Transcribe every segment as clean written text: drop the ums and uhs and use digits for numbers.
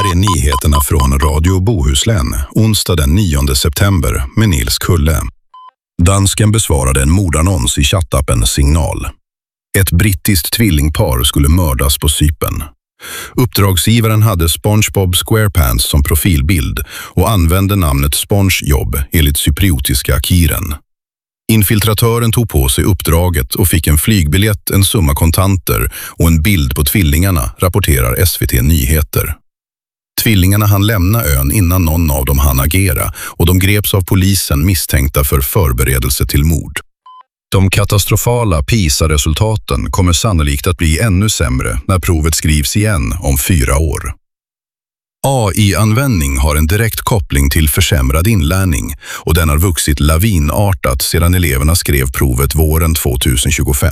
här är nyheterna från Radio Bohuslän, onsdag den 9 september med Nils Kulle. Dansken besvarade en mordannons i chattappen Signal. Ett brittiskt tvillingpar skulle mördas på Cypern. Uppdragsgivaren hade SpongeBob SquarePants som profilbild och använde namnet SpongeJob enligt cypriotiska Kiren. Infiltratören tog på sig uppdraget och fick en flygbiljett, en summa kontanter och en bild på tvillingarna, rapporterar SVT Nyheter. Tvillingarna hann lämna ön innan någon av dem hann agera och de greps av polisen misstänkta för förberedelse till mord. De katastrofala PISA-resultaten kommer sannolikt att bli ännu sämre när provet skrivs igen om 4 år. AI-användning har en direkt koppling till försämrad inlärning och den har vuxit lavinartat sedan eleverna skrev provet våren 2025.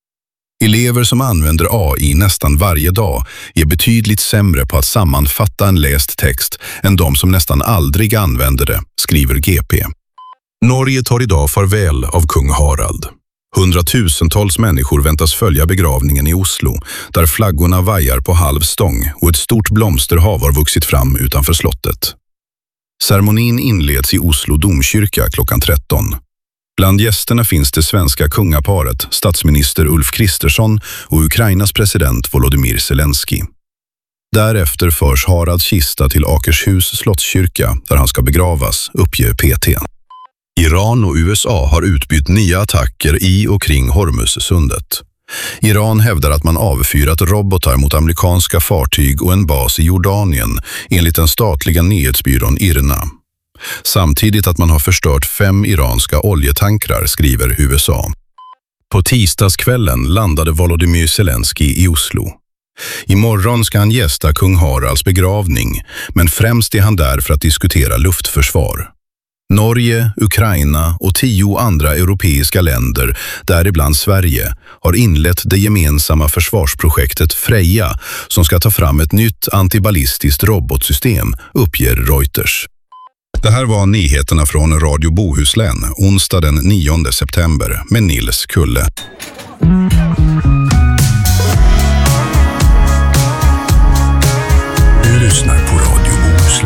Elever som använder AI nästan varje dag är betydligt sämre på att sammanfatta en läst text än de som nästan aldrig använder det, skriver GP. Norge tar idag farväl av kung Harald. Hundratusentals människor väntas följa begravningen i Oslo, där flaggorna vajar på halv stång och ett stort blomsterhav har vuxit fram utanför slottet. Ceremonin inleds i Oslo domkyrka klockan 13. Bland gästerna finns det svenska kungaparet, statsminister Ulf Kristersson och Ukrainas president Volodymyr Zelensky. Därefter förs Haralds kista till Akershus slottskyrka där han ska begravas, uppger PT. Iran och USA har utbytt nya attacker i och kring Hormuzsundet. Iran hävdar att man avfyrat robotar mot amerikanska fartyg och en bas i Jordanien, enligt den statliga nyhetsbyrån IRNA. Samtidigt att man har förstört 5 iranska oljetankrar, skriver USA. På tisdagskvällen landade Volodymyr Zelensky i Oslo. Imorgon ska han gästa kung Haralds begravning, men främst är han där för att diskutera luftförsvar. Norge, Ukraina och 10 andra europeiska länder, däribland Sverige, har inlett det gemensamma försvarsprojektet Freja som ska ta fram ett nytt antiballistiskt robotsystem, uppger Reuters. Det här var nyheterna från Radio Bohuslän, onsdag den 9 september med Nils Kulle.